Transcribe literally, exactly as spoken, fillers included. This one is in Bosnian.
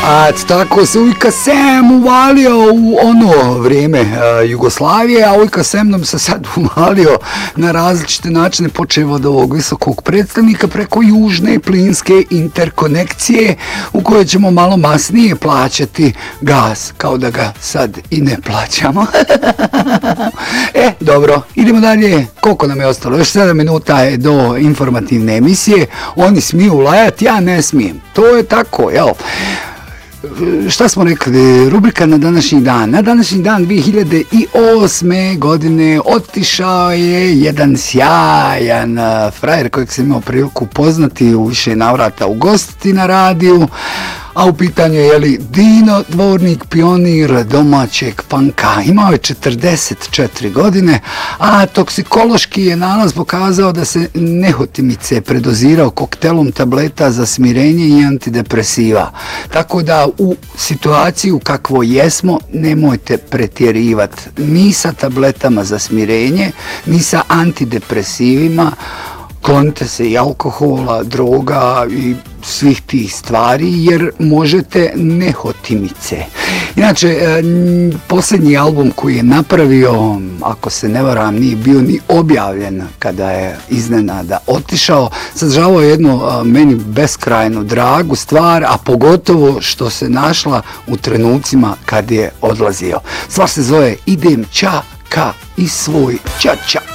A tako se Ujka Sem uvalio u ono vrijeme uh, Jugoslavije, a Ujka Sem nam se sad uvalio na različite načine, počeo od ovog visokog predstavnika preko južne plinske interkonekcije u kojoj ćemo malo masnije plaćati gas, kao da ga sad i ne plaćamo. E, dobro, idemo dalje. Koliko nam je ostalo? Još sedam minuta je do informativne emisije. Oni smiju lajati, ja ne smijem. To je tako, jel? Šta smo rekli, rubrika na današnji dan. Na današnji dan dvije hiljade osme. godine otišao je jedan sjajan frajer kojeg sam imao priliku poznati u više navrata ugostiti na radiju, a u pitanju je, je li, Dino Dvornik, pionir domaćeg panka. Imao je četrdeset četiri godine, a toksikološki je nalaz pokazao da se nehotimice predozirao koktelom tableta za smirenje i antidepresiva. Tako da u situaciju kakvo jesmo, nemojte pretjerivati ni sa tabletama za smirenje, ni sa antidepresivima. Klonite se i alkohola, droga i svih tih stvari, jer možete nehotimice. Inače, posljednji album koji je napravio, ako se ne varam, nije bio ni objavljen kada je iznenada otišao. Sadržavao je jednu meni beskrajnu dragu stvar, a pogotovo što se našla u trenucima kad je odlazio. Stvar se zove Idem ča ka i svoj ča ča.